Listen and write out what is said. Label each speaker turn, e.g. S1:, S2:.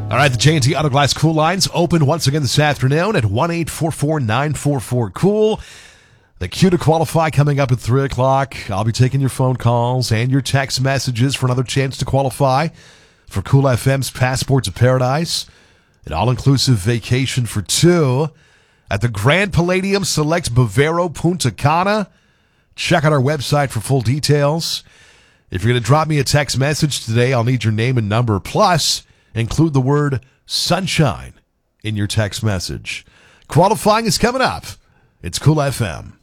S1: All right, the J&T Auto Glass Cool lines open once again this afternoon at 1-844-944-COOL. The Q to qualify coming up at 3 o'clock. I'll be taking your phone calls and your text messages for another chance to qualify for Cool FM's Passport to Paradise, an all-inclusive vacation for two at the Grand Palladium Select Bavaro Punta Cana. Check out our website for full details. If you're going to drop me a text message today, I'll need your name and number, plus include the word sunshine in your text message. Qualifying is coming up. It's Cool FM.